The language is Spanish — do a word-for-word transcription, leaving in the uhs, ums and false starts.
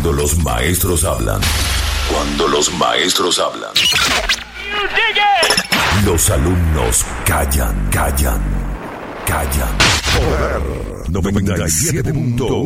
Cuando los maestros hablan. Cuando los maestros hablan. Los alumnos callan, callan, callan. Poder noventa y siete punto uno.